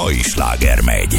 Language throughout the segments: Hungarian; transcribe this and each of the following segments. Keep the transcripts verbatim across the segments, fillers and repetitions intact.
mai sláger megy.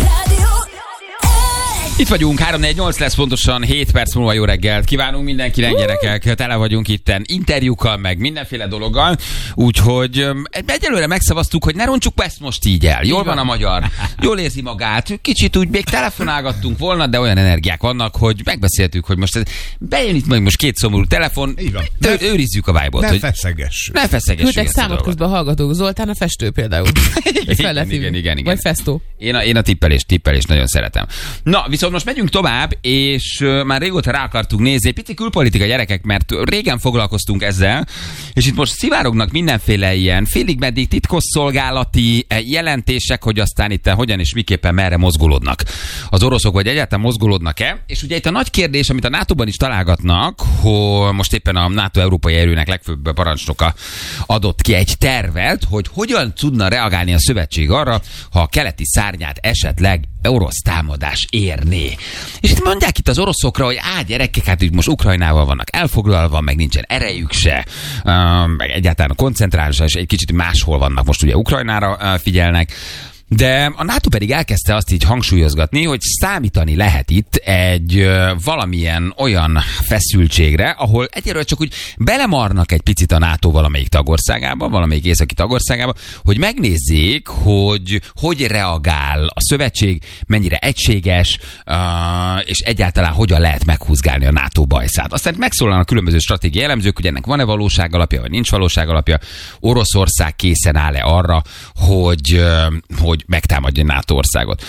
Itt vagyunk, három négy nyolc lesz pontosan, hét perc múlva jó reggelt. Kívánunk mindenkinek, gyerekek, tele vagyunk itten interjúkkal, meg mindenféle dologgal. Úgyhogy egyelőre megszavaztuk, hogy ne roncsuk ezt most így el. Jól van a magyar, jól érzi magát. Kicsit úgy még telefonálgattunk volna, de olyan energiák vannak, hogy megbeszéltük, hogy most ez, bejön itt majd most két szomorú telefon. De őrizzük a vibe-ot. Ne feszegessük. Ne feszegessük. Küldtek számot közben a hallgatók. Zoltán a festő például. igen, igen, igen, igen. Vagy festó. Én a, én a tippelést, tippelést nagyon szeretem. Na, viszont most megyünk tovább, és uh, már régóta rá akartuk nézni, egy pici külpolitika, gyerekek, mert régen foglalkoztunk ezzel, és itt most szivárognak mindenféle ilyen félig-meddig titkosszolgálati jelentések, hogy aztán itt hogyan és miképpen merre mozgolódnak az oroszok, vagy egyáltalán mozgolódnak-e. És ugye itt a nagy kérdés, amit a nátóban is találgatnak, hogy most éppen a NATO európai erőnek legfőbb parancsnoka adott ki egy tervet, hogy hogyan tudna reagálni a szövetség arra, ha a keleti szárnyát esetleg orosz támadás érné. És itt mondják itt az oroszokra, hogy á, gyerekek, hát így most Ukrajnával vannak elfoglalva, meg nincsen erejük se, meg egyáltalán a koncentrálásra, és egy kicsit máshol vannak, most ugye Ukrajnára figyelnek. De a NATO pedig elkezdte azt így hangsúlyozgatni, hogy számítani lehet itt egy ö, valamilyen olyan feszültségre, ahol egyelőre csak úgy belemarnak egy picit a NATO valamelyik tagországába, valamelyik északi tagországába, hogy megnézzék, hogy hogy reagál a szövetség, mennyire egységes, ö, és egyáltalán hogyan lehet meghúzgálni a NATO bajszát. Aztán megszólalnak különböző stratégiai elemzők, hogy ennek van-e valóság alapja, vagy nincs valóság alapja. Oroszország készen áll-e arra, hogy, ö, hogy megtámadja NATO országot.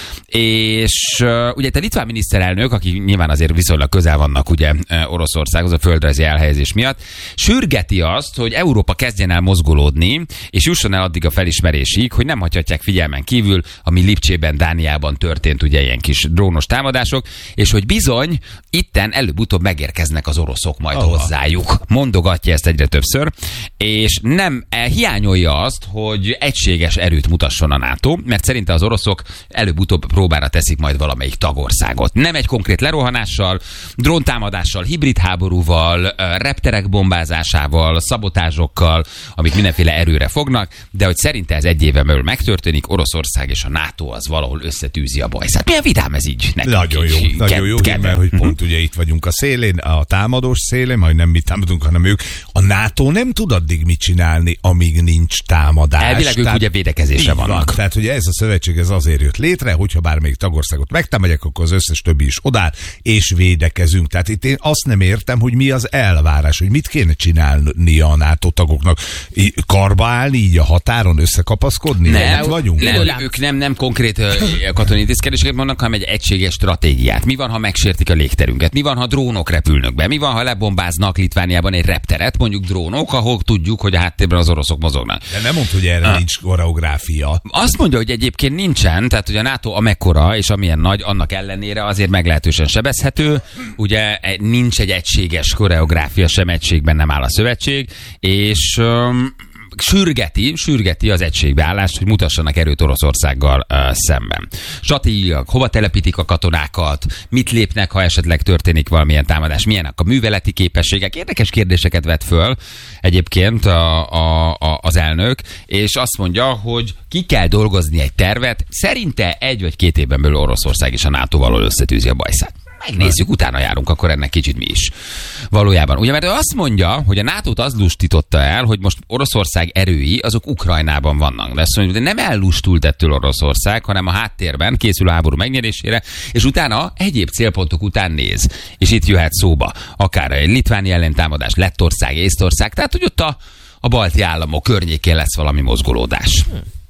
És uh, ugye a litván miniszterelnök, aki nyilván azért viszonylag közel vannak ugye Oroszországhoz a földrajzi elhelyezés miatt, sürgeti azt, hogy Európa kezdjen el mozgolódni, és jusson el addig a felismerésig, hogy nem hagyhatják figyelmen kívül, ami Lipcsében, Dániában történt ugye ilyen kis drónos támadások, és hogy bizony itten előbb-utóbb megérkeznek az oroszok majd Aha. hozzájuk. Mondogatja ezt egyre többször, és nem hiányolja azt, hogy egységes erőt mutasson a NATO, mert szerinte az oroszok előbb-utóbb próbára teszik majd valamelyik tagországot. Nem egy konkrét lerohanással, dróntámadással, hibrid háborúval, repterek bombázásával, szabotázsokkal, amik mindenféle erőre fognak, de hogy szerinte ez egy éven belül megtörténik, Oroszország és a NATO az valahol összetűzi a bajszát. Milyen vidám ez így nekünk? Nagyon jó, így, nagyon jó, ked- mert hogy pont ugye itt vagyunk a szélén, a támadós szélén, majd nem mi támadunk, hanem ők. A NATO nem tud addig mit csinálni, amíg nincs támadás. Elvileg ők ugye védekezésre vannak. Van. Tehát ugye ez a szövetség ez azért jött létre, hogyha bármelyik tagországot megtámadják, akkor az összes többi is odáll, és védekezünk. Tehát itt én azt nem értem, hogy mi az elvárás, hogy mit kéne csinálni a NATO tagoknak. Karba állni, így a határon összekapaszkodni? Nem, vagyunk? Nem, ők nem, nem konkrét katonai intézkedéseket mondanak, hanem egy egységes stratégiát. Mi van, ha megsértik a légterünket? Mi van, ha drónok repülnek be? Mi van, ha lebombáznak Litvániában egy repteret, mondjuk drónok, ahol tudjuk, hogy a háttérben az oroszok mozognak? De nem mondd, hogy erre ah. nincs koreográfia. Azt mondja, hogy egyébként nincsen, tehát hogy a NATO amekkora és amilyen nagy, annak ellenére azért meglehetősen sebezhető. Ugye nincs egy egységes koreográfia, sem egységben nem áll a szövetség, és um, sürgeti, sürgeti az egységbeállást, hogy mutassanak erőt Oroszországgal uh, szemben. Stratégiailag, hova telepítik a katonákat, mit lépnek, ha esetleg történik valamilyen támadás, milyenek a műveleti képességek. Érdekes kérdéseket vet föl egyébként a, a, a, az elnök, és azt mondja, hogy ki kell dolgozni egy tervet, szerinte egy vagy két évben belül Oroszország és a NATO való összetűzi a bajszát. Megnézzük, utána járunk akkor ennek kicsit mi is. Valójában. Ugye, mert ő azt mondja, hogy a nátót az lustitította el, hogy most Oroszország erői, azok Ukrajnában vannak. De azt mondja, hogy nem ellustult ettől Oroszország, hanem a háttérben készül a háború megnyerésére, és utána egyéb célpontok után néz. És itt jöhet szóba akár egy litváni ellentámadás, Lettország, Észtország, tehát hogy ott a, a balti államok környékén lesz valami mozgolódás.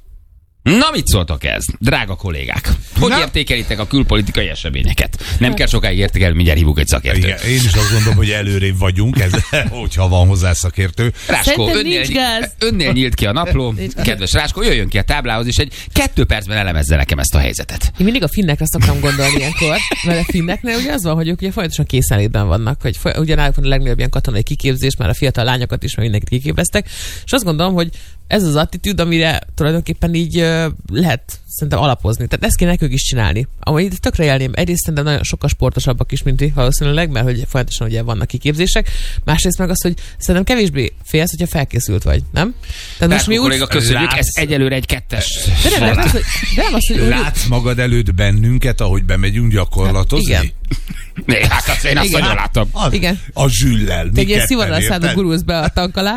Na, mit szóltok ez, drága kollégák? Hogy Na? értékelitek a külpolitikai eseményeket? Nem kell sokáig értékelni, mindjárt hívunk egy szakértőt. Igen, én is azt gondolom, hogy előrébb vagyunk, ez, hogyha van hozzá szakértő. Ráskó, önnél, önnél nyílt ki a napló. Kedves Ráskó, jöjjön ki a táblához, és egy kettő percben elemezze nekem ezt a helyzetet. Én mindig a finnekre szoktam gondolni ilyenkor, mert a finneknél ugye az van, hogy ők ugye folyamatosan készenlétben vannak, hogy foly- ugye náluk van a legnagyobb ilyen katonai kiképzés, már a fiatal lányokat is, mert mindenkit kiképeztek, és azt gondolom, hogy ez az attitűd, amire tulajdonképpen így uh, lehet szerintem alapozni. Tehát ezt kéne nekünk is csinálni. Amúgy itt tökre élném. Egyrészt szerintem nagyon sokkal sportosabbak is, mint ti valószínűleg, mert hogy folyamatosan ugye vannak kiképzések. Másrészt meg az, hogy szerintem kevésbé félsz, hogyha felkészült vagy, nem? Tehát most mi úgy... köszönjük, látsz... ez egyelőre egy kettes. De nem, nem, az, hogy, de nem az, hogy... Látsz magad előtt bennünket, ahogy bemegyünk gyakorlatozni? Hát, igen. Né, hát azt én azt igen. nagyon látom. Az, igen. A zsüllel. Te egy ilyen szivadalszádó gurulsz be a tank alá.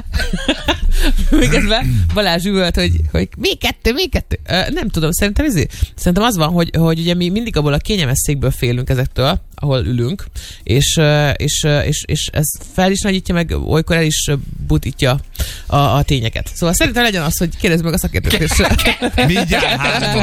Miközben Balázs üvölt, hogy, hogy még kettő, még kettő. Uh, nem tudom, szerintem ezért. Szerintem az van, hogy, hogy ugye mi mindig abból a kényelmes székből félünk ezektől, ahol ülünk, és, és, és, és ez fel is nagyítja, meg olykor el is butítja a, a tényeket. Szóval szerintem legyen az, hogy kérdezz meg a szakértőtésre. Mindjárt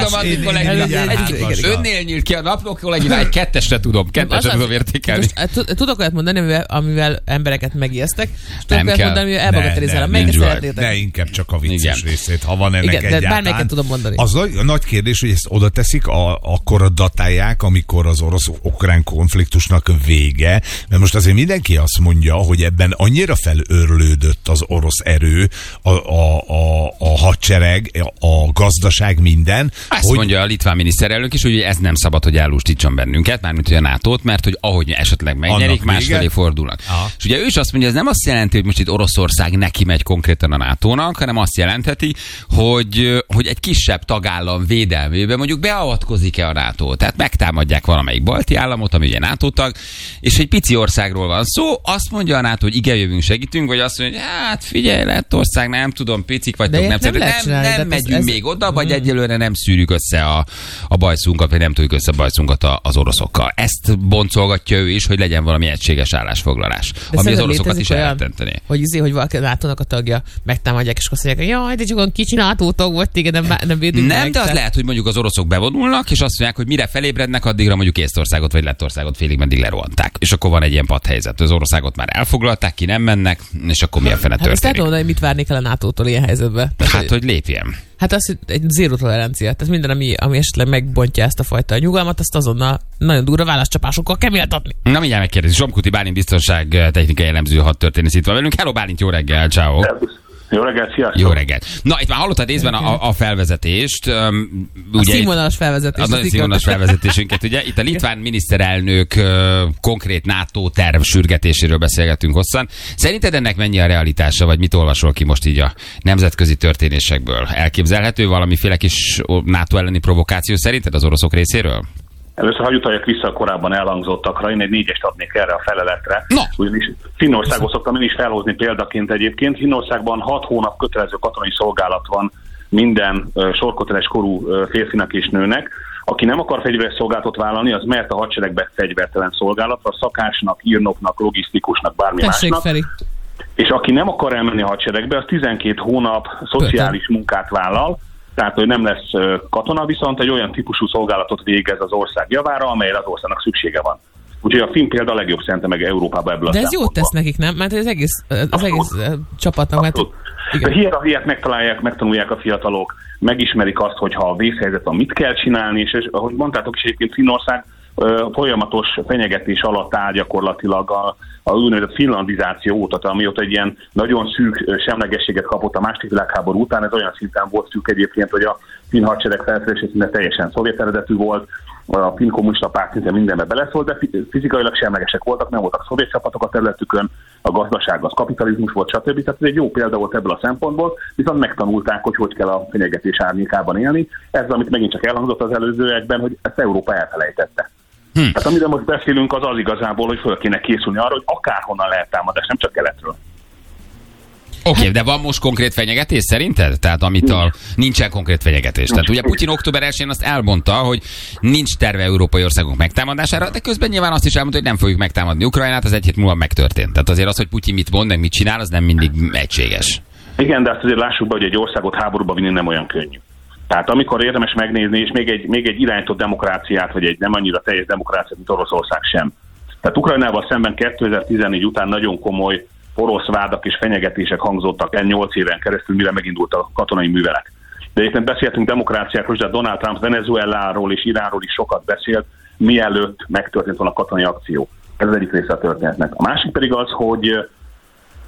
hármas. Önnél nyílt ki a napló kolléginál, egy kettesre tudom, kettesre tudom értékelni. Most, tudok olyat mondani, amivel, amivel embereket megijesztek, és tudok olyat kell. mondani, amivel elbagatelizálom. Melyiket szeretnétek? Ne, inkább csak a vicces Igen. részét, ha van ennek Igen, egyáltalán. de bármelyiket tudom mondani. Az a nagy kérdés, hogy ezt oda teszik, a, akkor a datálják, amikor az orosz-ukrán konfliktusnak vége, mert most azért mindenki azt mondja, hogy ebben annyira felőrlődött az orosz erő, a, a, a, a hadsereg, a gazdaság, minden. Ezt hogy... mondja a litván miniszterelnök is, hogy ez nem szabad, hogy ellustítson bennünket, mármint hogy a nátót, mert hogy ahogy esetleg megnyerik, másfelé fordulnak. Aha. És ugye ő is azt mondja, ez nem azt jelenti, hogy most itt Oroszország neki megy konkrétan a nátónak, hanem azt jelentheti, hogy, hogy egy kisebb tagállam védelmében mondjuk beavatkozik-e a nátó. Tehát megtámadják valamelyik balti államot, ami ugye NATO tag, és egy pici országról van szó, azt mondja a NATO, hogy igen, jövünk, segítünk, vagy azt mondja, hogy hát figyelj, Lettország, nem tudom, picik vagytok, nem, nem, nem, nem, nem megyünk ez, még oda, vagy hmm. egyelőre nem szűrjük össze a, a bajszunkat, vagy nem tudjuk össze a bajszunkat az oroszokkal. Ezt boncolgatja ő is, hogy legyen valami egységes állásfoglalás, de ami az oroszokat is elrettenteni. Hogy izé, hogy valaki a nátónak a tagja megtámadják, és azt mondják, jaj, de csak olyan kicsi NATO tag volt, téged nem, nem védünk Nem, meg, de az te... lehet, hogy mondjuk az oroszok bevonulnak, és azt mondják, hogy mire felébrednek, addigra mondjuk Észtországot vagy Lettországot félig meddig lerohanták. És akkor van egy ilyen padhelyzet. Az Országot már elfoglalták, ki nem mennek, és akkor milyen fene történik. Hát azt lehet mondani, hogy mit várnék el a nátótól ilyen helyzetben. Tehát, hát, hogy lépjen. Hát az, hogy egy zéró tolerancia. Tehát minden, ami, ami esetleg megbontja ezt a fajta nyugalmat, azt azonnal nagyon durva válaszcsapásokkal kell méltatni. Na mindjárt megkérdezi. Zsomkuti Bálint biztonság technikai elemző hadtörténész itt van velünk. Hello Bálint, jó reggel, ciao. Jó reggelt, sziasztok! Jó reggelt! Na, itt már hallottad részben a, a felvezetést. Um, a ugye színvonalas felvezetést. A színvonalas felvezetésünket, ugye? Itt a litván miniszterelnök uh, konkrét NATO terv sürgetéséről beszélgetünk hosszan. Szerinted ennek mennyi a realitása, vagy mit olvasol ki most így a nemzetközi történésekből? Elképzelhető valamiféle kis NATO elleni provokáció szerinted az oroszok részéről? Először hagyj utaljak vissza a korábban elhangzottakra, én egy négyest adnék erre a feleletre. No. Ugyanis Finnországot szoktam én is felhozni példaként egyébként. Finnországban hat hónap kötelező katonai szolgálat van minden uh, sorköteles korú uh, férfinak és nőnek. Aki nem akar fegyveres szolgálatot vállalni, az mehet a hadseregbe fegyvertelen szolgálatra, szakásnak, írnoknak, logisztikusnak, bármi Tessék, másnak. Feri. És aki nem akar elmenni a hadseregbe, az tizenkét hónap szociális munkát vállal, tehát, hogy nem lesz katona, viszont egy olyan típusú szolgálatot végez az ország javára, amelyre az országnak szüksége van. Úgyhogy a finn példa a legjobb szerintem meg Európában ebből de a ez jót tesz nekik, nem? Mert az egész, az egész csapatnak... Mert... A hierarchiát megtalálják, megtanulják a fiatalok, megismerik azt, hogy ha a vészhelyzet van, mit kell csinálni, és, és ahogy mondtátok is egyébként Finnország folyamatos fenyegetés alatt áll gyakorlatilag a, a úgynevezett finlandizáció óta, amióta egy ilyen nagyon szűk semlegességet kapott a második világháború után. Ez olyan szinten volt szűk egyébként, hogy a finn hadsereg felszerelés szinte teljesen szovjet eredetű volt, a finn kommunista párt szinte mindenbe beleszólt, de fizikailag semlegesek voltak, nem voltak szovjet csapatok a területükön, a gazdaság az kapitalizmus volt, stb. Tehát ez egy jó példa volt ebből a szempontból, viszont megtanulták, hogy hogy kell a fenyegetés árnyékában élni. Ez, amit megint csak elhangzott az előzőekben, hogy ezt Európa elfelejtette. Hm. Hát amire most beszélünk, az az igazából, hogy föl kéne készülni arra, hogy akárhonnan lehet támadás, nem csak keletről. Oké, okay, de van most konkrét fenyegetés szerinted? Tehát amitől nincsen konkrét fenyegetés. Tehát ugye Putyin október elsején azt elmondta, hogy nincs terve európai országok megtámadására, de közben nyilván azt is elmondta, hogy nem fogjuk megtámadni Ukrajnát, az egy hét múlva megtörtént. Tehát azért az, hogy Putyin mit mond, meg mit csinál, az nem mindig egységes. Igen, de azt azért lássuk be, hogy egy országot háborúba vinni nem olyan könnyű. Tehát amikor érdemes megnézni, és még egy, még egy irányított demokráciát, vagy egy nem annyira teljes demokráciát, mint Oroszország sem. Tehát Ukrajnával szemben kétezer-tizennégy után nagyon komoly orosz vádak és fenyegetések hangzottak el nyolc éven keresztül, mire megindult a katonai művelet. De egyébként beszéltünk demokráciákról, de Donald Trump Venezueláról és Iránról is sokat beszélt, mielőtt megtörtént volna a katonai akció. Ez az egyik része a történetnek. A másik pedig az, hogy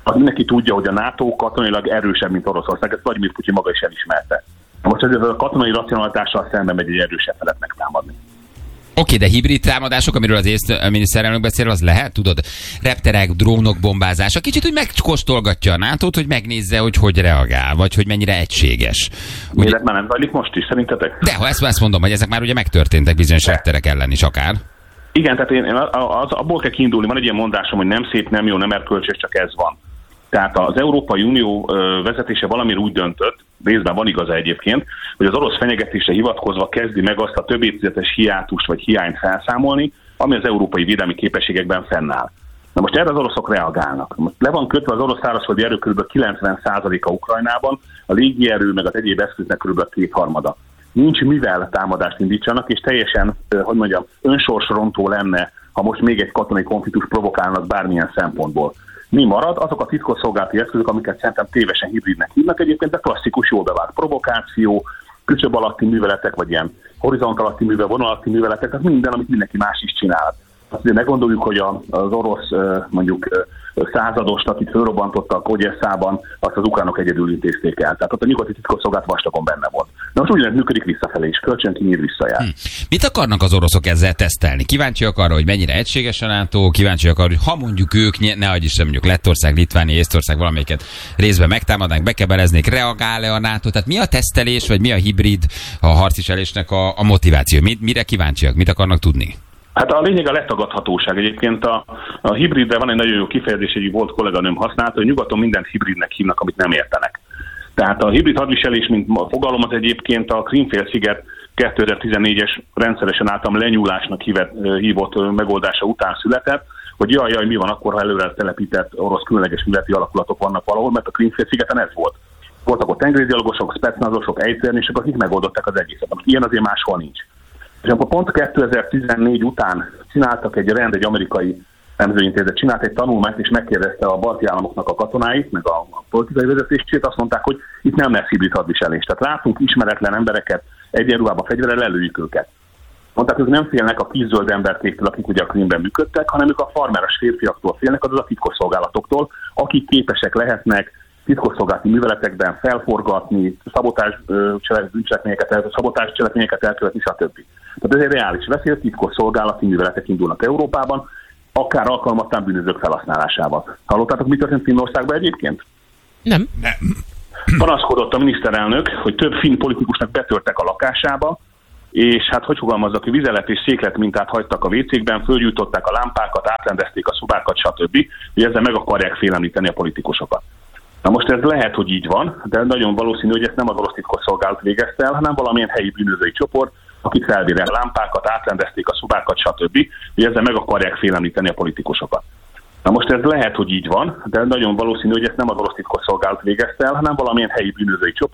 Az mindenki tudja, hogy a NATO katonailag erősebb, mint Oroszország, ezt Vladimir Putyin maga is elismerte. Most ez a katonai racionalitással szemben megy egy erősebb felet megtámadni. Oké, okay, de hibrid támadások, amiről az észt miniszterelnök beszél, az lehet, tudod? Repterek, drónok bombázása. Kicsit úgy megkóstolgatja a nátót, hogy megnézze, hogy hogy reagál, vagy hogy mennyire egységes. Ugye... Miért már nem zajlik most is, szerintetek? De ha ezt, ezt mondom, hogy ezek már ugye megtörténtek bizonyos repterek ellen is akár. Igen, tehát én, az, abból kell kiindulni, van egy ilyen mondásom, hogy nem szép, nem jó, nem erkölcsös, csak ez van. Tehát az Európai Unió vezetése valamire úgy döntött, részben van igaza egyébként, hogy az orosz fenyegetésre hivatkozva kezdi meg azt a több évtizedes hiátust vagy hiányt felszámolni, ami az európai védelmi képességekben fennáll. Na most erre az oroszok reagálnak. Most le van kötve az orosz szárazföldi erő kb. kilencven százaléka Ukrajnában, a légierő meg az egyéb eszköznek kb. kétharmada. Nincs mivel támadást indítsanak, és teljesen, hogy mondjam, önsorsrontó lenne, ha most még egy katonai konfliktus provokálnak bármilyen szempontból. Mi marad? Azok a titkosszolgálati eszközök, amiket szerintem tévesen hibridnek hívnak egyébként, de klasszikus, jól bevált provokáció, küszöb alatti műveletek, vagy ilyen horizont alatti műveletek, vonal alatti műveletek, tehát minden, amit mindenki más is csinál. Azt ugye meggondoljuk, hogy az orosz mondjuk századost, akit fölrobbantottak Ogyesszában, azt az ukránok egyedül intézték el. Tehát ott a nyugati titkosszolgálat vastagon benne volt. De most ugyanez működik visszafelé is, kölcsönkinyír visszajár. Hm. Mit akarnak az oroszok ezzel tesztelni? Kíváncsiak arra, hogy mennyire egységes a NATO, kíváncsiak arra, hogy ha mondjuk ők, ne adj Isten, mondjuk Lettország, Litvánia, Észtország valamelyiket részben megtámadnánk, bekebeleznék, reagál-e a NATO? Tehát mi a tesztelés, vagy mi a hibrid, a harcviselésnek a, a motiváció? Mire kíváncsiak? Mit akarnak tudni? Hát a lényeg a letagadhatóság. Egyébként a, a hibridre van egy nagyon jó kifejezés, egy volt kolléganőm használta, hogy nyugaton mindent hibridnek hívnak, amit nem értenek. Tehát a hibrid hadviselés, mint a fogalom, az egyébként a Krímfélsziget kétezer-tizennégyes rendszeresen általam lenyúlásnak hívett, hívott megoldása után született, hogy jaj, jaj, mi van akkor, ha előre telepített orosz különleges műveleti alakulatok vannak valahol, mert a Krímfélszigeten ez volt. Voltak ott tengerigyalogosok, specnazosok, ejtőernyősök, akik megoldották az egészet. Most ilyen azért máshol nincs. És akkor pont kétezer-tizennégy után csináltak egy rend, egy amerikai nemzőintézet csinált egy tanulmányt, és megkérdezte a balti államoknak a katonáit, meg a, a politikai vezetését, azt mondták, hogy itt nem lesz hibrid hadviselés. Tehát látunk ismeretlen embereket egyenruhába fegyverrel, lelőjük őket. Mondták, hogy nem félnek a kis-zöld emberkéktől, akik ugye a Krímben működtek, hanem ők a farmeres férfiaktól félnek, azaz a titkosszolgálatoktól, akik képesek lehetnek titkosszolgálati műveletekben felforgatni, szabotás bűncselekményeket, szabotás cselekményeket elkövetni, stb. Tehát ez egy reális veszély, titkosszolgálati műveletek indulnak Európában, akár alkalmatlan bűnözők felhasználásával. Hallottátok, mi történt Finnországban egyébként? Nem. Nem. Panaszkodott a miniszterelnök, hogy több finn politikusnak betörtek a lakásába, és hát hogy fogalmazzak, hogy vizelet és széklet mintát hagytak a vécékben, fölgyújtották a lámpákat, átrendezték a szobákat, stb. Hogy ezzel meg akarják félemlíteni a politikusokat. Na most ez lehet, hogy így van, de nagyon valószínű, hogy ezt nem az orosz titkosszolgálat végezte el, hanem valamilyen helyi bűnözői csoport, akik felvére lámpákat, átrendezték a szobákat, stb. Hogy ezzel meg akarják félemlíteni a politikusokat. Na most ez lehet, hogy így van, de nagyon valószínű, hogy ezt nem az orosz titkosszolgálat végezte el, hanem valamilyen helyi bűnözői csoport,